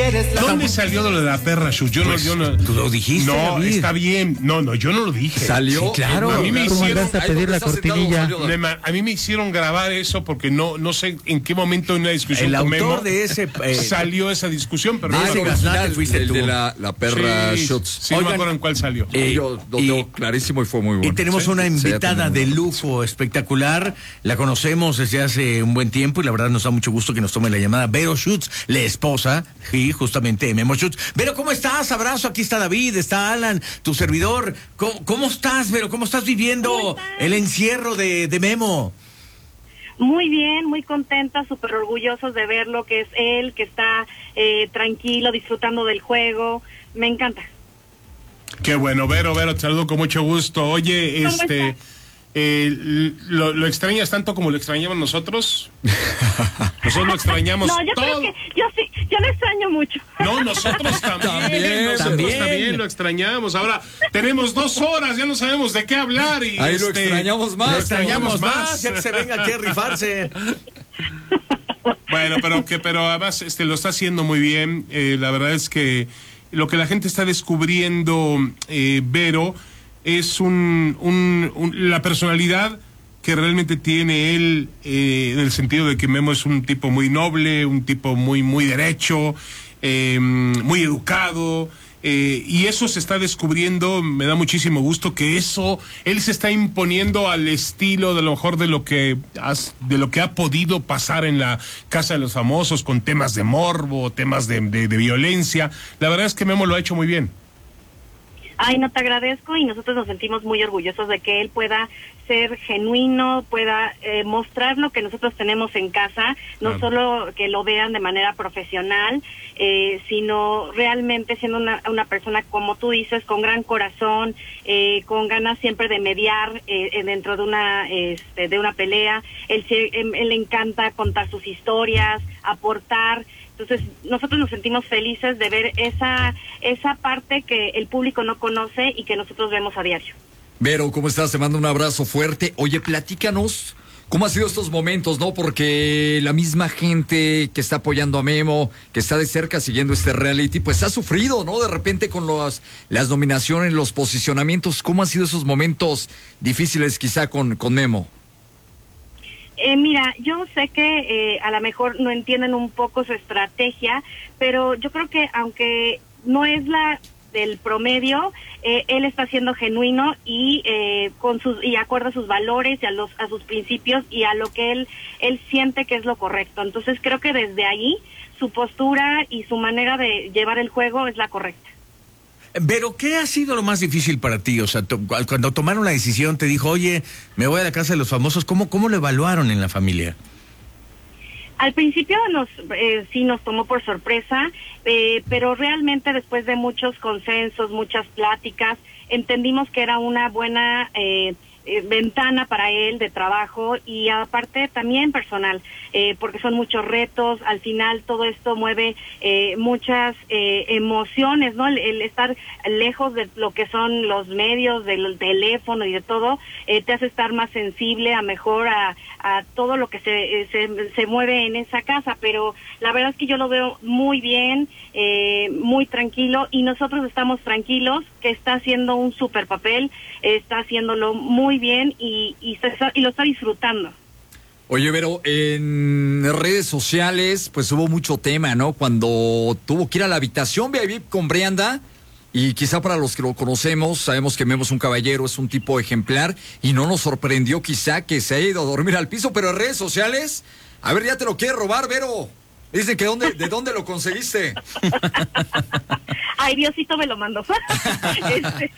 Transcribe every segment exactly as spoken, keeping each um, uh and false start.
eres la... ¿Dónde salió lo de la perra, Shu? Yo Pues, no, yo no. tú lo dijiste, No, David. está bien. No, no, yo no lo dije. Salió, Sí, claro. A mí me Tú hicieron, mandaste a pedir la cortinilla. me- a mí me hicieron grabar eso porque no, no sé en qué momento en una discusión El con autor Memo de ese... eh, salió esa discusión, pero de no ese me acuerdo. gaznate fuiste el tú. de la, la perra Sí, Schutz. sí, no me acuerdo en cuál salió. Eh, Yo lo y- tengo clarísimo y fue muy bueno. Y tenemos Sí, una sí, ya invitada tenemos de buenos. lujo espectacular. La conocemos desde hace un buen tiempo y la verdad nos da mucho gusto que nos tome la llamada. Vero Schutz, la esposa, y justamente de Memo Schutz. Vero, ¿cómo estás? Abrazo, aquí está David, está Alan, tu servidor. ¿Cómo, cómo estás, Vero? ¿Cómo estás viviendo ¿Cómo estás? el encierro de, de Memo? Muy bien, muy contenta, súper orgullosos de verlo, que es él, que está eh, tranquilo, disfrutando del juego. Me encanta. Qué bueno, Vero, Vero, te saludo con mucho gusto. Oye, ¿Cómo este, estás? eh, ¿lo, ¿lo extrañas tanto como lo extrañamos nosotros? Nosotros lo extrañamos No, yo todo. creo que yo sí, yo lo extraño mucho. No, nosotros también, También, nosotros también. también. lo extrañamos. Ahora tenemos dos horas, ya no sabemos de qué hablar y Ahí lo este, extrañamos más. lo Extrañamos más, ya que se venga aquí a rifarse. Bueno, pero que, pero además este lo está haciendo muy bien. Eh, la verdad es que lo que la gente está descubriendo, eh, Vero, es un, un, un- la personalidad que realmente tiene él, eh, en el sentido de que Memo es un tipo muy noble, un tipo muy, muy derecho, eh, muy educado. Eh, y eso se está descubriendo, me da muchísimo gusto que eso, él se está imponiendo al estilo de lo mejor de lo que has, de lo que ha podido pasar en la Casa de los Famosos, con temas de morbo, temas de, de, de violencia. La verdad es que Memo lo ha hecho muy bien. Ay, no, te agradezco y nosotros nos sentimos muy orgullosos de que él pueda ser genuino, pueda eh, mostrar lo que nosotros tenemos en casa, no Claro. solo que lo vean de manera profesional, eh, sino realmente siendo una, una persona, como tú dices, con gran corazón, eh, con ganas siempre de mediar eh, dentro de una este, de una pelea. Él, se- él, él le encanta contar sus historias, aportar. Entonces, nosotros nos sentimos felices de ver esa esa parte que el público no conoce y que nosotros vemos a diario. Vero, ¿cómo estás? Te mando un abrazo fuerte. Oye, platícanos cómo han sido estos momentos, ¿no? Porque la misma gente que está apoyando a Memo, que está de cerca siguiendo este reality, pues ha sufrido, ¿no? De repente con los, las nominaciones, los posicionamientos. ¿Cómo han sido esos momentos difíciles quizá con, con Memo? Eh, mira, yo sé que eh, a lo mejor no entienden un poco su estrategia, pero yo creo que aunque no es la del promedio, eh, él está siendo genuino y eh, con sus y acuerda a sus valores y a los a sus principios y a lo que él él siente que es lo correcto. Entonces creo que desde ahí su postura y su manera de llevar el juego es la correcta. Pero, ¿qué ha sido lo más difícil para ti? O sea, to- cuando tomaron la decisión, te dijo, oye, me voy a la Casa de los Famosos, ¿cómo, cómo lo evaluaron en la familia? Al principio nos eh, sí nos tomó por sorpresa, eh, pero realmente después de muchos consensos, muchas pláticas, entendimos que era una buena eh, eh, ventana para él de trabajo y aparte también personal, eh, porque son muchos retos. Al final todo esto mueve eh, muchas eh, emociones, ¿no? El, el estar lejos de lo que son los medios, del teléfono y de todo, eh, te hace estar más sensible a mejor a, a todo lo que se, eh, se se mueve en esa casa, pero la verdad es que yo lo veo muy bien, eh, muy tranquilo y nosotros estamos tranquilos, que está haciendo un super papel, eh, está haciéndolo muy bien y, y, se está- y lo está disfrutando. Oye, Vero, en redes sociales, pues hubo mucho tema, ¿no? Cuando tuvo que ir a la habitación V I V con Brianda, y quizá para los que lo conocemos, sabemos que Memo es un caballero, es un tipo ejemplar, y no nos sorprendió quizá que se haya ido a dormir al piso, pero en redes sociales, a ver, ya te lo quiere robar, Vero. Dicen que dónde, ¿de dónde lo conseguiste? Ay, Diosito me lo mandó. Este,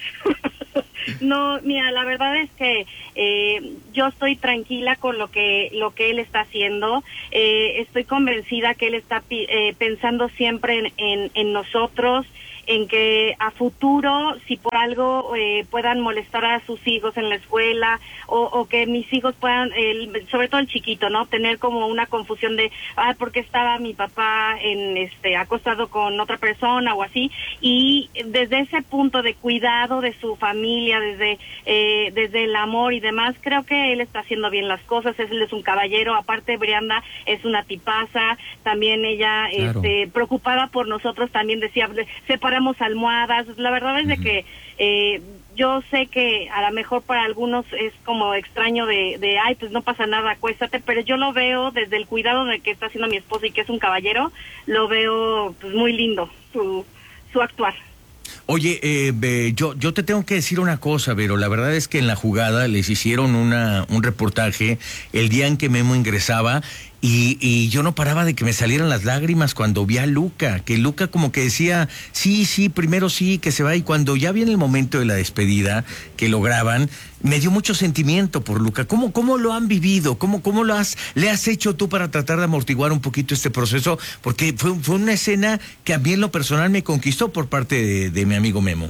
no, mira, la verdad es que eh, yo estoy tranquila con lo que lo que él está haciendo. Eh, estoy convencida que él está pi- eh, pensando siempre en, en, en nosotros. en que a futuro, si por algo eh, puedan molestar a sus hijos en la escuela, o, o que mis hijos puedan, el, sobre todo el chiquito, ¿no? Tener como una confusión de, ah, ¿por qué estaba mi papá en este acostado con otra persona o así? Y desde ese punto de cuidado de su familia, desde eh, desde el amor y demás, creo que él está haciendo bien las cosas. Él es un caballero. Aparte, Brianda es una tipaza. También ella, claro. este, preocupada por nosotros, también decía, separamos almohadas. La verdad es uh-huh. de que eh, yo sé que a lo mejor para algunos es como extraño de, de, ay, pues no pasa nada, acuéstate, pero yo lo veo desde el cuidado de que está haciendo mi esposo y que es un caballero, lo veo pues muy lindo, su, su actuar. Oye, eh, yo, yo te tengo que decir una cosa, Vero. La verdad es que en la jugada les hicieron una, un reportaje el día en que Memo ingresaba y, y yo no paraba de que me salieran las lágrimas cuando vi a Luca, que Luca como que decía, sí, sí, primero sí, que se va, y cuando ya viene el momento de la despedida, que lo graban, me dio mucho sentimiento por Luca. ¿Cómo, cómo lo han vivido? ¿Cómo, cómo lo has, le has hecho tú para tratar de amortiguar un poquito este proceso? Porque fue, fue una escena que a mí en lo personal me conquistó por parte de, de mi amigo Memo.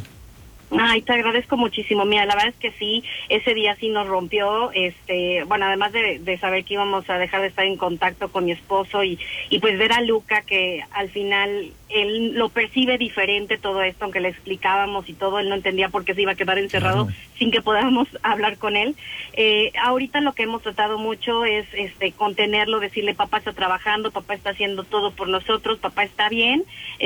Ay, te agradezco muchísimo. Mira, la verdad es que sí, ese día sí nos rompió, este, bueno, además de, de saber que íbamos a dejar de estar en contacto con mi esposo y, y pues ver a Luca que al final él lo percibe diferente todo esto, aunque le explicábamos y todo, él no entendía por qué se iba a quedar encerrado claro. sin que podamos hablar con él. Eh, ahorita lo que hemos tratado mucho es este contenerlo, decirle, papá está trabajando, papá está haciendo todo por nosotros, papá está bien,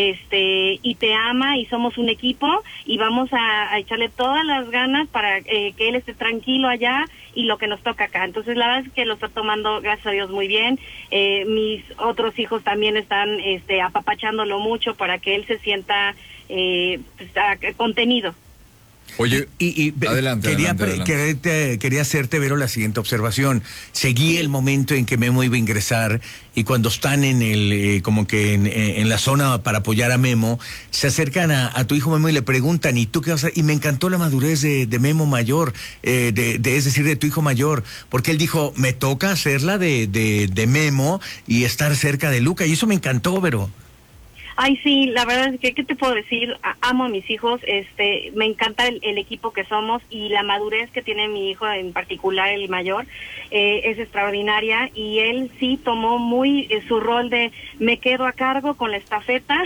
este, y te ama y somos un equipo y vamos a a echarle todas las ganas para eh, que él esté tranquilo allá y lo que nos toca acá. Entonces la verdad es que lo está tomando, gracias a Dios, muy bien. Eh, mis otros hijos también están este, apapachándolo mucho para que él se sienta eh, pues, contenido. Oye, y, y, y adelante, quería, adelante, adelante. Quería, quería hacerte, Vero, la siguiente observación. Seguí el momento en que Memo iba a ingresar y cuando están en el, eh, como que en, en la zona para apoyar a Memo, se acercan a, a tu hijo Memo y le preguntan, ¿y tú qué vas a hacer? Y me encantó la madurez de, de Memo mayor, eh, de, de, es decir, de tu hijo mayor, porque él dijo, me toca hacerla de, de, de Memo y estar cerca de Luca, y eso me encantó, Vero. Ay, sí, la verdad es que, ¿qué te puedo decir? A, amo a mis hijos, este, me encanta el, el equipo que somos y la madurez que tiene mi hijo, en particular el mayor, eh, es extraordinaria y él sí tomó muy eh, su rol de me quedo a cargo con la estafeta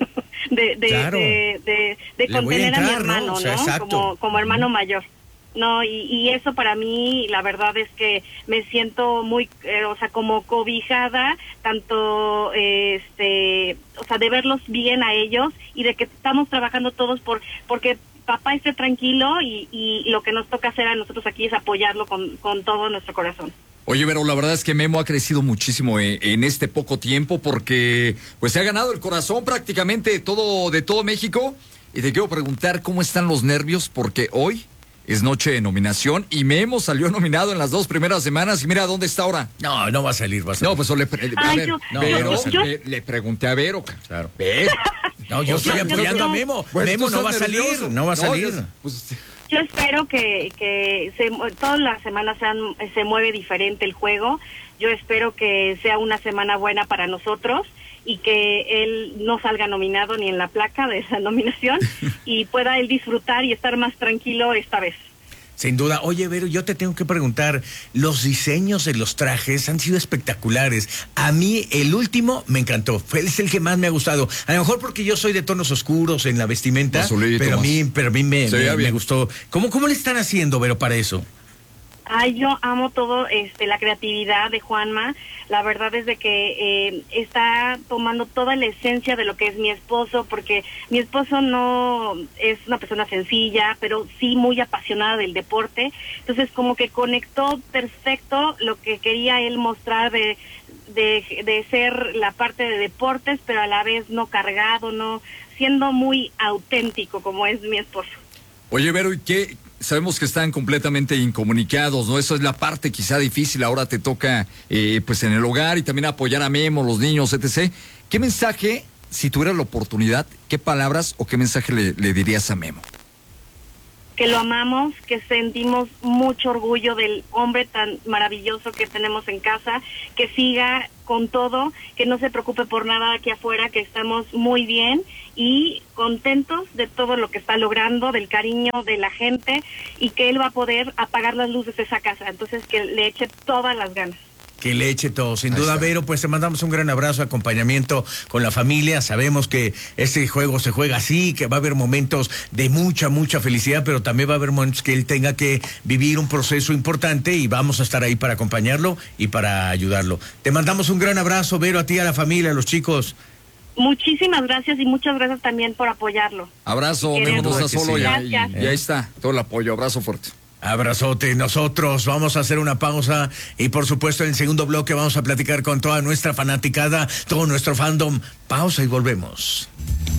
de, de, claro. de, de, de contener a, entrar, a mi hermano, ¿no? O sea, ¿no? Como, como hermano mayor. No, y, y eso para mí, la verdad es que me siento muy, eh, o sea, como cobijada, tanto, eh, este, o sea, de verlos bien a ellos y de que estamos trabajando todos por, porque papá esté tranquilo y, y lo que nos toca hacer a nosotros aquí es apoyarlo con, con todo nuestro corazón. Oye, Vero, la verdad es que Memo ha crecido muchísimo en, en este poco tiempo porque, pues, se ha ganado el corazón prácticamente de todo, de todo México. Y te quiero preguntar cómo están los nervios porque hoy es noche de nominación y Memo salió nominado en las dos primeras semanas y mira dónde está ahora. No, no va a salir, va a salir. No, pues le, pre Ay, a ver, yo, no, Vero, no, yo, le, le pregunté a Vero. Claro. ¿Ves? No, yo estoy apoyando yo, a Memo. Bueno, Memo no va a salir, nervioso. no va a salir. No, pues, yo espero que, que se, todas las semanas sean, se mueve diferente el juego. Yo espero que sea una semana buena para nosotros y que él no salga nominado ni en la placa de esa nominación y pueda él disfrutar y estar más tranquilo esta vez. Sin duda. Oye, Vero, yo te tengo que preguntar, los diseños de los trajes han sido espectaculares. A mí el último me encantó, fue es el que más me ha gustado. A lo mejor porque yo soy de tonos oscuros en la vestimenta, Azulito, pero a mí, pero a mí me, me, me gustó. ¿Cómo, ¿Cómo le están haciendo, Vero, para eso? Ay, yo amo todo, este, la creatividad de Juanma. La verdad es de que eh, está tomando toda la esencia de lo que es mi esposo, porque mi esposo no es una persona sencilla, pero sí muy apasionada del deporte. Entonces, como que conectó perfecto lo que quería él mostrar de, de, de ser la parte de deportes, pero a la vez no cargado, no siendo muy auténtico como es mi esposo. Oye, Vero, ¿y qué? Sabemos que están completamente incomunicados, ¿no? Eso es la parte quizá difícil. Ahora te toca, eh, pues, en el hogar y también apoyar a Memo, los niños, etcétera. ¿Qué mensaje, si tuvieras la oportunidad, qué palabras o qué mensaje le, le dirías a Memo? que lo amamos, que sentimos mucho orgullo del hombre tan maravilloso que tenemos en casa, que siga con todo, que no se preocupe por nada aquí afuera, que estamos muy bien y contentos de todo lo que está logrando, del cariño de la gente, y que él va a poder apagar las luces de esa casa. Entonces, que le eche todas las ganas. Que le eche todo, sin duda, Vero, pues te mandamos un gran abrazo, acompañamiento con la familia. Sabemos que este juego se juega así, que va a haber momentos de mucha, mucha felicidad, pero también va a haber momentos que él tenga que vivir un proceso importante y vamos a estar ahí para acompañarlo y para ayudarlo. Te mandamos un gran abrazo, Vero, a ti, a la familia, a los chicos. Muchísimas gracias y muchas gracias también por apoyarlo. Abrazo, Memo, no estás solo, sí. ya, y, y Gracias. ahí está, todo el apoyo, abrazo fuerte. Abrazote. Nosotros vamos a hacer una pausa y por supuesto en el segundo bloque vamos a platicar con toda nuestra fanaticada, todo nuestro fandom. Pausa y volvemos.